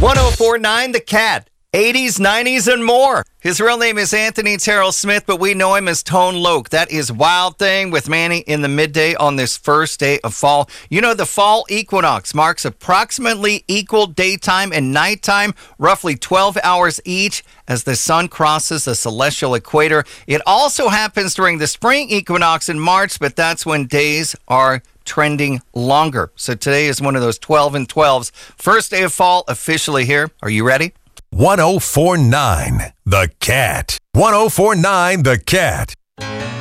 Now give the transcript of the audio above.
1049 The Cat. 80s, 90s, and more. His real name is Anthony Terrell Smith, but we know him as Tone Loc. That is Wild Thing with Manny in the midday on this first day of fall. You know, the fall equinox marks approximately equal daytime and nighttime, roughly 12 hours each as the sun crosses the celestial equator. It also happens during the spring equinox in March, but that's when days are trending longer. So today is one of those 12 and 12s. First day of fall officially here. Are you ready? 1049 The Cat. 1049 The Cat.